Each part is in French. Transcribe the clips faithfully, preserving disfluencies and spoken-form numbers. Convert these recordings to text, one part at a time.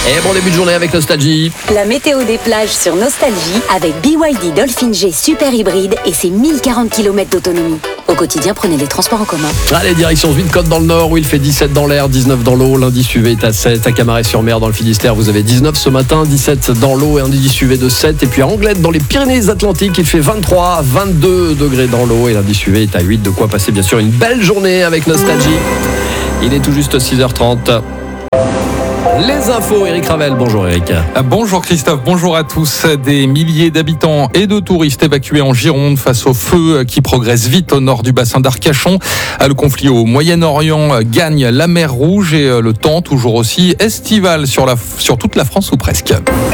Et bon début de journée avec Nostalgie. La météo des plages sur Nostalgie avec B Y D Dolphin G Super Hybride et ses mille quarante kilomètres d'autonomie. Au quotidien, prenez les transports en commun. Allez, direction Zuidcote dans le nord où il fait dix-sept dans l'air, dix-neuf dans l'eau. L'indice U V est à sept. À Camaret-sur-Mer dans le Finistère, vous avez dix-neuf ce matin, dix-sept dans l'eau et un indice U V de sept. Et puis à Anglette dans les Pyrénées-Atlantiques, il fait vingt-trois, vingt-deux degrés dans l'eau et l'indice U V est à huit. De quoi passer bien sûr une belle journée avec Nostalgie. Il est tout juste six heures trente. Les infos, Eric Ravel. Bonjour Eric. Bonjour Christophe, bonjour à tous. Des milliers d'habitants et de touristes évacués en Gironde face au feu qui progresse vite au nord du bassin d'Arcachon. Le conflit au Moyen-Orient gagne la mer Rouge et le temps toujours aussi estival sur, la, sur toute la France ou presque.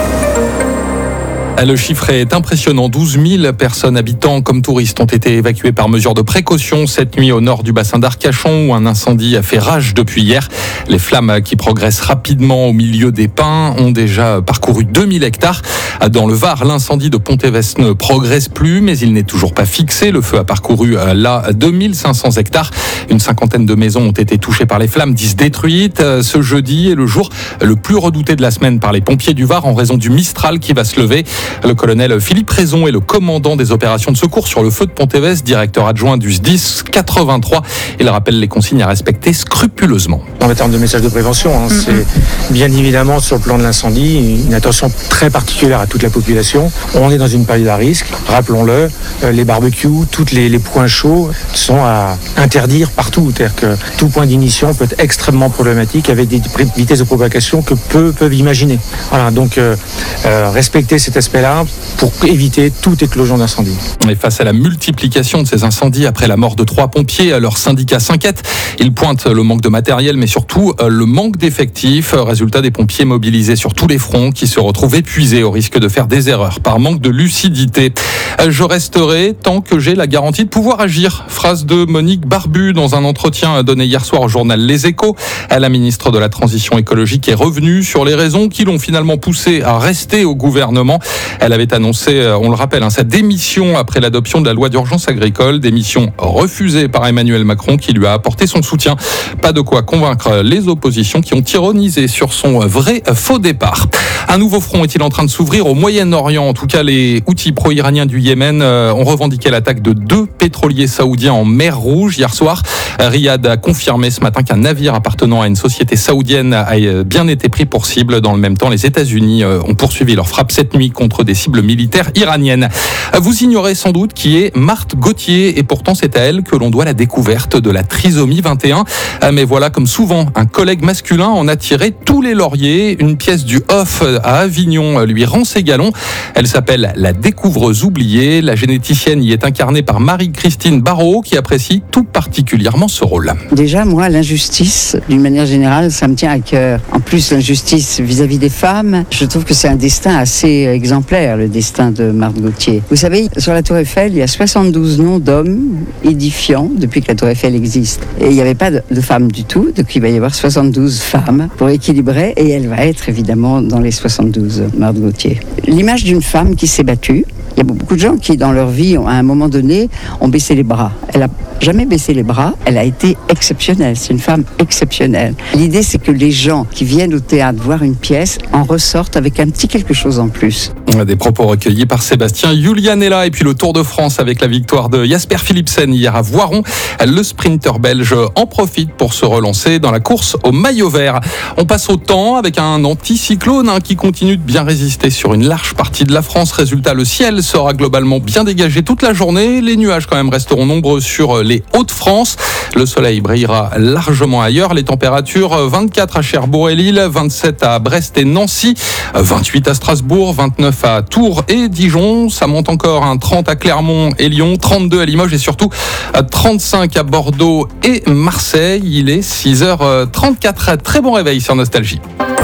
Le chiffre est impressionnant. douze mille personnes, habitants comme touristes, ont été évacués par mesure de précaution cette nuit au nord du bassin d'Arcachon où un incendie a fait rage depuis hier. Les flammes qui progressent rapidement au milieu des pins ont déjà parcouru deux mille hectares. Dans le Var, l'incendie de Pontévès ne progresse plus, mais il n'est toujours pas fixé. Le feu a parcouru là deux mille cinq cents hectares. Une cinquantaine de maisons ont été touchées par les flammes, dix détruites. Ce jeudi est le jour le plus redouté de la semaine par les pompiers du Var en raison du Mistral qui va se lever. Le colonel Philippe Raison est le commandant des opérations de secours sur le feu de Pontévès, directeur adjoint du S D I S quatre-vingt-trois. Il rappelle les consignes à respecter scrupuleusement. En termes de messages de prévention, hein, mm-hmm. c'est bien évidemment sur le plan de l'incendie, une attention très particulière à toute la population. On est dans une période à risque, rappelons-le, euh, les barbecues, tous les, les points chauds sont à interdire partout. C'est-à-dire que tout point d'ignition peut être extrêmement problématique avec des vitesses de propagation que peu peuvent imaginer. Voilà, donc euh, euh, respecter cet aspect là pour éviter toute éclosion d'incendie. Et face à la multiplication de ces incendies après la mort de trois pompiers, leur syndicat s'inquiète. Ils pointent le manque de matériel, mais surtout le manque d'effectifs. Résultat, des pompiers mobilisés sur tous les fronts qui se retrouvent épuisés au risque de faire des erreurs par manque de lucidité. Je resterai tant que j'ai la garantie de pouvoir agir. Phrase de Monique Barbu dans un entretien donné hier soir au journal Les Échos. La ministre de la Transition écologique est revenue sur les raisons qui l'ont finalement poussée à rester au gouvernement. Elle avait annoncé, on le rappelle, hein, sa démission après l'adoption de la loi d'urgence agricole, démission refusée par Emmanuel Macron qui lui a apporté son soutien. Pas de quoi convaincre les oppositions qui ont ironisé sur son vrai faux départ. Un nouveau front est-il en train de s'ouvrir au Moyen-Orient? En tout cas, les Houthis pro-iraniens du Yémen ont revendiqué l'attaque de deux pétroliers saoudiens en mer Rouge hier soir. Riyad a confirmé ce matin qu'un navire appartenant à une société saoudienne a bien été pris pour cible. Dans le même temps, les États-Unis ont poursuivi leur frappe cette nuit contre des cibles militaires iraniennes. Vous ignorez sans doute qui est Marthe Gauthier et pourtant c'est à elle que l'on doit la découverte de la trisomie vingt et un. Mais voilà, comme souvent, un collègue masculin en a tiré tous les lauriers. Une pièce du Off à Avignon lui rend ses galons. Elle s'appelle La découvreuse oubliée. La généticienne y est incarnée par Marie-Christine Barrault qui apprécie tout particulièrement ce rôle. Déjà, moi, l'injustice, d'une manière générale, ça me tient à cœur. En plus, l'injustice vis-à-vis des femmes, je trouve que c'est un destin assez exemplaire, le destin de Marthe Gauthier. Vous savez, sur la Tour Eiffel, il y a soixante-douze noms d'hommes édifiants depuis que la Tour Eiffel existe. Et il n'y avait pas de, de femmes du tout, donc il va y avoir soixante-douze femmes pour équilibrer, et elle va être évidemment dans les soixante-douze, Marthe Gauthier. L'image d'une femme qui s'est battue. Il y a beaucoup de gens qui, dans leur vie, à un moment donné, ont baissé les bras. Elle n'a jamais baissé les bras. Elle a été exceptionnelle. C'est une femme exceptionnelle. L'idée, c'est que les gens qui viennent au théâtre voir une pièce en ressortent avec un petit quelque chose en plus. Des propos recueillis par Sébastien Julianella. Et puis le Tour de France avec la victoire de Jasper Philipsen hier à Voiron. Le sprinter belge en profite pour se relancer dans la course au maillot vert. On passe au temps avec un anticyclone hein, qui continue de bien résister sur une large partie de la France. Résultat, le ciel sera globalement bien dégagé toute la journée. Les nuages quand même resteront nombreux sur les Hauts-de-France. Le soleil brillera largement ailleurs. Les températures vingt-quatre à Cherbourg et Lille, vingt-sept à Brest et Nancy, vingt-huit à Strasbourg, vingt-neuf à Tours et Dijon. Ça monte encore, hein, trente à Clermont et Lyon, trente-deux à Limoges et surtout trente-cinq à Bordeaux et Marseille. Il est six heures trente-quatre. Très bon réveil sur Nostalgie.